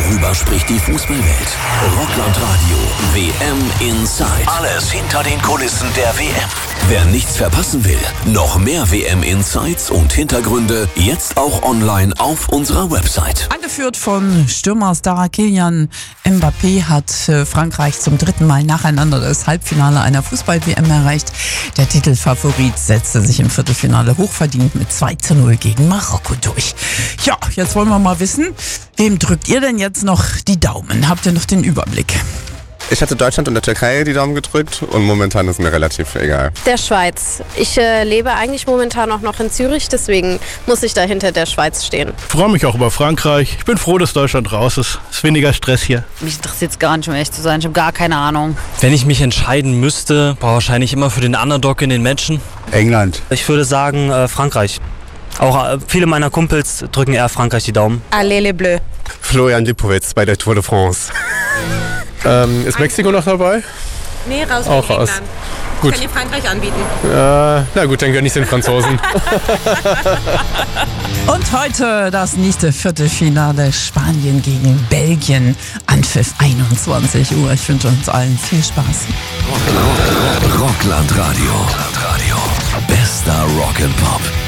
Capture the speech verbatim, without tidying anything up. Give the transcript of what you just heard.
Worüber spricht die Fußballwelt? Rockland-Radio W M Inside. Alles hinter den Kulissen der W M. Wer nichts verpassen will, noch mehr W M-Insights und Hintergründe jetzt auch online auf unserer Website. Angeführt von Stürmerstar Kylian Mbappé hat Frankreich zum dritten Mal nacheinander das Halbfinale einer Fußball-W M erreicht. Der Titelfavorit setzte sich im Viertelfinale hochverdient mit zwei zu null gegen Marokko durch. Ja, jetzt wollen wir mal wissen, wem drückt ihr denn jetzt noch die Daumen? Habt ihr noch den Überblick? Ich hatte Deutschland und der Türkei die Daumen gedrückt und momentan ist mir relativ egal. Der Schweiz. Ich äh, lebe eigentlich momentan auch noch in Zürich, deswegen muss ich da hinter der Schweiz stehen. Ich freue mich auch über Frankreich. Ich bin froh, dass Deutschland raus ist. Es ist weniger Stress hier. Mich interessiert es gar nicht, um ehrlich zu sein. Ich habe gar keine Ahnung. Wenn ich mich entscheiden müsste, war wahrscheinlich immer für den Underdog in den Matchen. England. Ich würde sagen äh, Frankreich. Auch äh, viele meiner Kumpels drücken eher Frankreich die Daumen. Allez les Bleus. Florian Lipowitz bei der Tour de France. ähm, ist Mexiko noch dabei? Nee, raus Auch raus. England. Gut. Kann ihr Frankreich anbieten? Äh, na gut, dann gönn ich den Franzosen. Und heute das nächste Viertelfinale Spanien gegen Belgien. Anpfiff einundzwanzig Uhr. Ich wünsche uns allen viel Spaß. Rockland Radio. Bester Rock and Pop.